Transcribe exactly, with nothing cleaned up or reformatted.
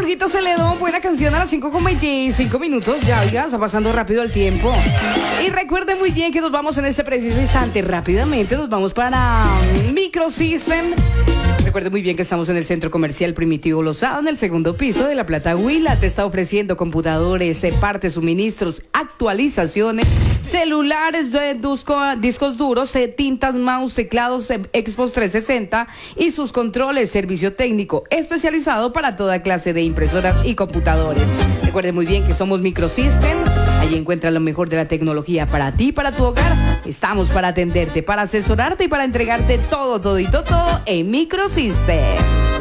Jorgito Celedón, buena canción a las cinco con veinticinco minutos. Ya, oiga, está pasando rápido el tiempo. Y recuerden muy bien que nos vamos en este preciso instante. Rápidamente nos vamos para Microsystem. Recuerden muy bien que estamos en el Centro Comercial Primitivo Lozada, en el segundo piso de La Plata Huila. Te está ofreciendo computadores, partes, suministros, actualizaciones, celulares, de disco, discos duros, tintas, mouse, teclados, Xbox trescientos sesenta y sus controles. Servicio técnico especializado para toda clase de impresoras y computadores. Recuerden muy bien que somos Microsystem. Allí encuentras lo mejor de la tecnología para ti, para tu hogar. Estamos para atenderte, para asesorarte y para entregarte todo, todito, todo en Microsystem.